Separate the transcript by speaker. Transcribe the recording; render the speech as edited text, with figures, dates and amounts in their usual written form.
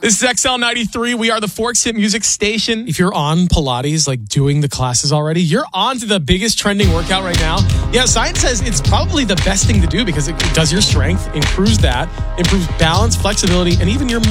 Speaker 1: This is XL93. We are the Forks Hit Music Station.
Speaker 2: If you're on Pilates, like doing the classes already, you're on to the biggest trending workout right now. Yeah, science says it's probably the best thing to do because it does your strength, improves balance, flexibility, and even your